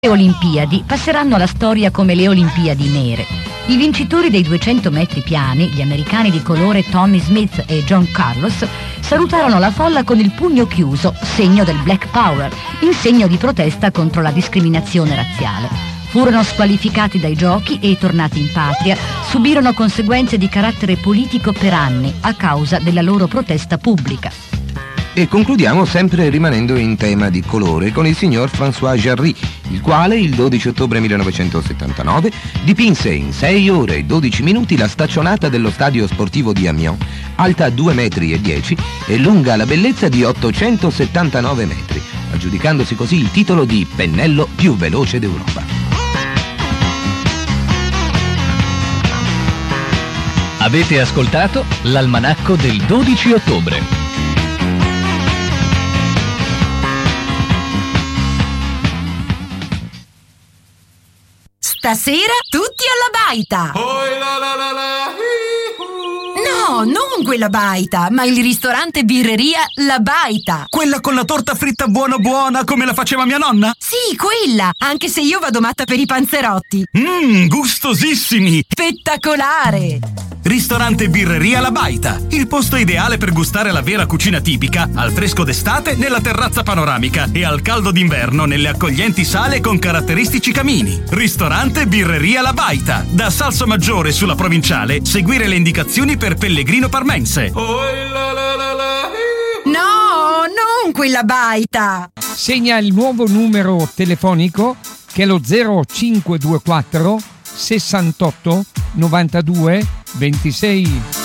Le Olimpiadi passeranno alla storia come le Olimpiadi nere. I vincitori dei 200 metri piani, gli americani di colore Tommy Smith e John Carlos, salutarono la folla con il pugno chiuso, segno del Black Power, in segno di protesta contro la discriminazione razziale. Furono squalificati dai giochi e, tornati in patria, subirono conseguenze di carattere politico per anni a causa della loro protesta pubblica. E concludiamo sempre rimanendo in tema di colore con il signor François Jarry, il quale il 12 ottobre 1979 dipinse in 6 ore e 12 minuti la staccionata dello stadio sportivo di Amiens, alta 2,10 metri e lunga la bellezza di 879 metri, aggiudicandosi così il titolo di pennello più veloce d'Europa. Avete ascoltato l'almanacco del 12 ottobre. Stasera tutti alla baita! No, non quella baita, ma il ristorante birreria La Baita. Quella con la torta fritta buona buona come la faceva mia nonna? Sì, quella, anche se io vado matta per i panzerotti. Gustosissimi! Spettacolare! Ristorante birreria La Baita, il posto ideale per gustare la vera cucina tipica, al fresco d'estate nella terrazza panoramica e al caldo d'inverno nelle accoglienti sale con caratteristici camini. Ristorante birreria La Baita, da Salsomaggiore sulla provinciale, seguire le indicazioni per Pellegrino Parmense. No, non quella baita! Segna il nuovo numero telefonico che è lo 0524 68 92 26.